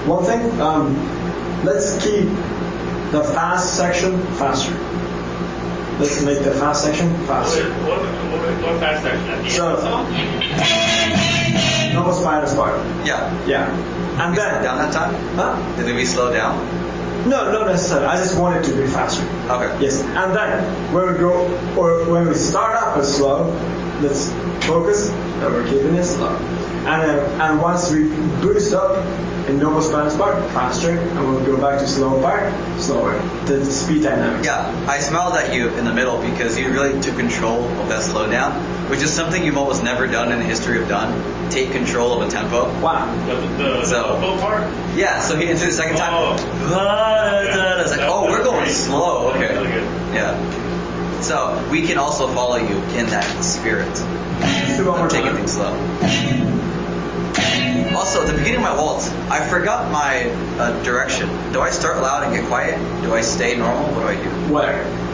one thing. Let's keep the fast section faster. Let's make the fast section faster. What fast section? At the So, end of the song? No spider part. Yeah. Yeah. And We then slowed down that time? Huh? Did we slow down? No, not necessarily. I just want it to be faster. Okay. Yes. And then when we go or when we start up as slow, let's focus that we're keeping it slow. And once we boost up in normal Spanish part, faster, and we'll go back to slow part, slower. The speed dynamics. Yeah, I smiled at you in the middle because you really took control of that slowdown, which is something you've almost never done in the history of Done. Take control of a tempo. Wow. The vocal part? Yeah, so he entered the second time. Oh. It's like, oh, we're going slow. Okay. Really good. Yeah. So we can also follow you in that spirit. Let's do one more Taking time. things slow. Also, at the beginning of my waltz, I forgot my direction. Do I start loud and get quiet? Do I stay normal? What do I do? Where?